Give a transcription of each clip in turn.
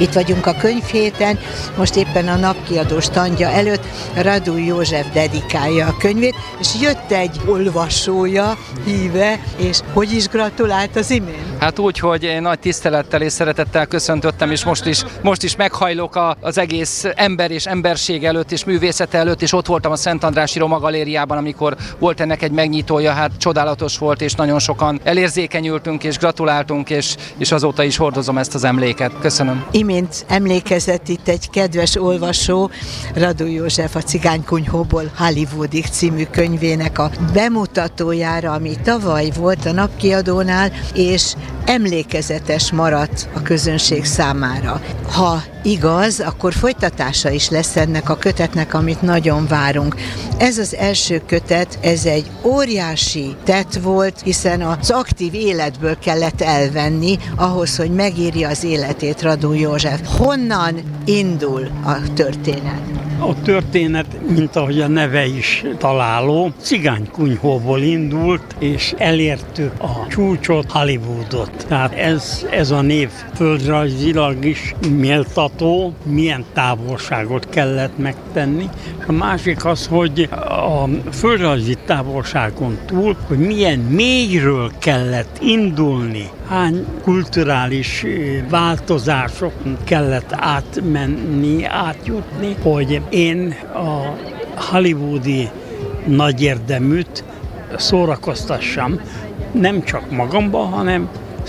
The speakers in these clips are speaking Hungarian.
Itt vagyunk a könyvhéten, most éppen a napkiadó standja előtt Radúj József dedikálja a könyvét, és jött egy olvasója, híve, és hogy is gratulált az imént? Hát úgy, hogy én nagy tisztelettel és szeretettel köszöntöttem, és most is meghajlok az egész ember és emberség előtt, és művészete előtt, és ott voltam a Szent Andrássy Roma Galériában, amikor volt ennek egy megnyitója, hát csodálatos volt, és nagyon sokan elérzékenyültünk, és gratuláltunk, és azóta is hordozom ezt az emléket. Köszönöm. Imént emlékezett itt egy kedves olvasó, Radúj József a Cigánykunyhóból Hollywoodig című könyvének a bemutatójára, ami tavaly volt a Napkiadónál, és emlékezetes maradt a közönség számára. Ha igaz, akkor folytatása is lesz ennek a kötetnek, amit nagyon várunk. Ez az első kötet, ez egy óriási tett volt, hiszen az aktív életből kellett elvenni ahhoz, hogy megírja az életét Radúj József. Honnan indul a történet? A történet, mint ahogy a neve is találó, Cigánykunyhóból indult, és elértük a csúcsot, Hollywoodot. Tehát ez a név földrajzilag is méltató, milyen távolságot kellett megtenni. A másik az, hogy a földrajzi távolságon túl, hogy milyen mélyről kellett indulni, hány kulturális változásokon kellett átmenni, átjutni, hogy én a hollywoodi nagyérdeműt szórakoztassam, nem csak magamban, hanem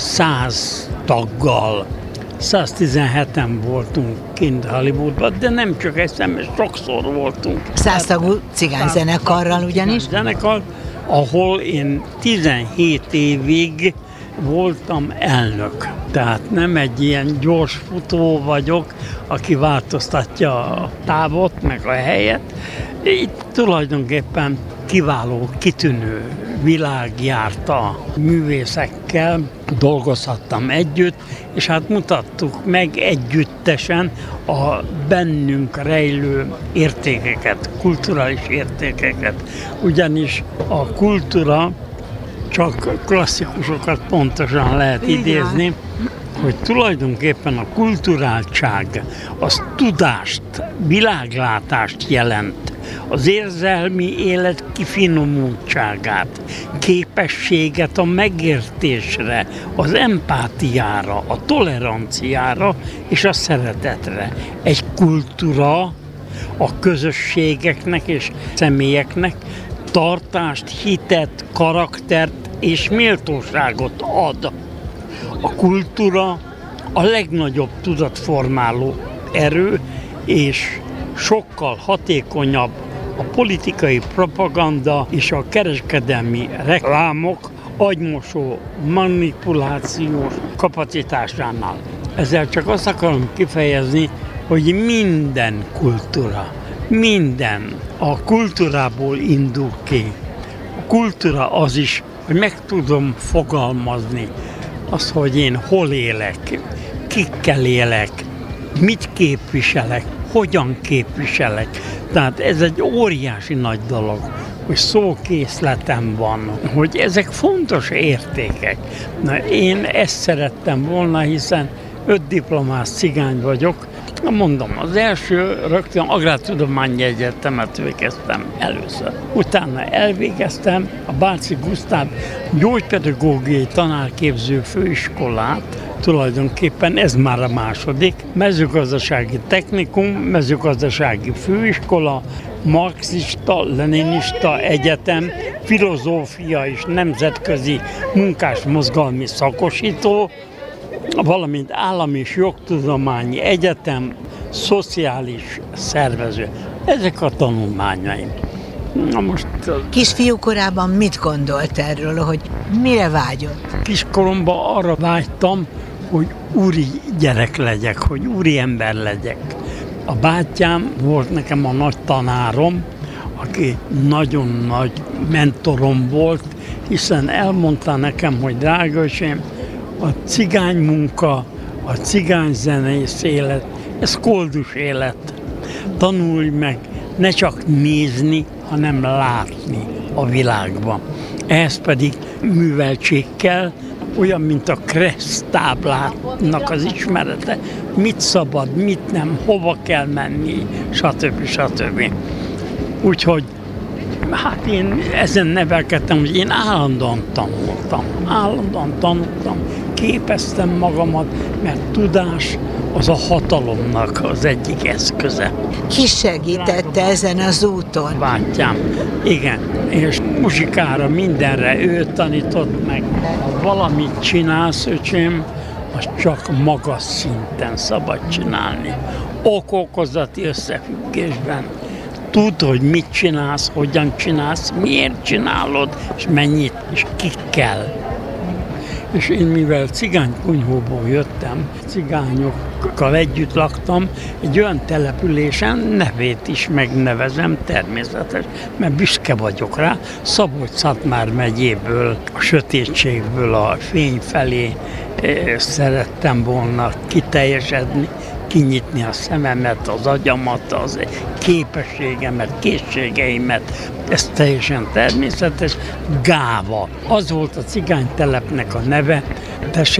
100 taggal. 117-en voltunk kint Hollywoodban, de nem csak egyszer, mert sokszor voltunk. 100 tagú cigányzenekarral ugyanis? Zenekar, ahol én 17 évig voltam elnök. Tehát nem egy ilyen gyors futó vagyok, aki változtatja a távot, meg a helyet. Itt tulajdonképpen kiváló, kitűnő világ járt a művészekkel, dolgozhattam együtt, és hát mutattuk meg együttesen a bennünk rejlő értékeket, kulturális értékeket. Ugyanis a kultúra, csak klasszikusokat pontosan lehet idézni, hogy tulajdonképpen a kulturáltság az tudást, világlátást jelent, az érzelmi élet kifinomultságát, képességet a megértésre, az empátiára, a toleranciára és a szeretetre. Egy kultúra a közösségeknek és személyeknek tartást, hitet, karaktert és méltóságot ad. A kultúra a legnagyobb tudatformáló erő, és sokkal hatékonyabb a politikai propaganda és a kereskedelmi reklámok agymosó manipulációs kapacitásánál. Ezzel csak azt akarom kifejezni, hogy minden kultúra, minden a kultúrából indul ki. A kultúra az is, hogy meg tudom fogalmazni azt, hogy én hol élek, kikkel élek, mit képviselek, hogyan képviselek. Tehát ez egy óriási nagy dolog, hogy szókészletem van, hogy ezek fontos értékek. Na, én ezt szerettem volna, hiszen 5 diplomás cigány vagyok. Mondom, az első rögtön Agrártudományi Egyetemet végeztem először. Utána elvégeztem a Bácsy Gusztáv gyógypedagógiai tanárképző főiskolát, tulajdonképpen ez már a második, mezőgazdasági technikum, mezőgazdasági főiskola, marxista, leninista egyetem, filozófia és nemzetközi munkásmozgalmi szakosító, valamint állami és jogtudományi egyetem, szociális szervező. Ezek a tanulmányaim. Na most... Kisfiú korában mit gondolt erről, hogy mire vágyott? Kiskoromban arra vágytam, hogy úri gyerek legyek, hogy úri ember legyek. A bátyám volt nekem a nagy tanárom, aki nagyon nagy mentorom volt, hiszen elmondta nekem, hogy drága öcsém, a cigány munka, a cigány zenész élet, ez koldus élet. Tanulj meg ne csak nézni, hanem látni a világban. Ehhez pedig műveltség kell, olyan, mint a kressztáblának az ismerete, mit szabad, mit nem, hova kell menni, stb. Úgyhogy hát én ezen nevelkedtem, hogy én állandóan tanultam, képeztem magamat, mert tudás az a hatalomnak az egyik eszköze. Ki segítette ezen az úton? Bátyám, igen, és muzsikára, mindenre ő tanított meg. Ha valamit csinálsz, öcsém, azt csak magas szinten szabad csinálni. Ok-okozati összefüggésben. Tudd, hogy mit csinálsz, hogyan csinálsz, miért csinálod, és mennyit, és kikkel. És én mivel cigánykunyhóból jöttem, cigányokkal együtt laktam, egy olyan településen, nevét is megnevezem, természetes, mert büszke vagyok rá, Szabolcs-Szatmár megyéből, a sötétségből a fény felé szerettem volna kiteljesedni, kinyitni a szememet, az agyamat, az képességemet, készségeimet. Ez teljesen természetes. Gáva. Az volt a cigánytelepnek a neve, de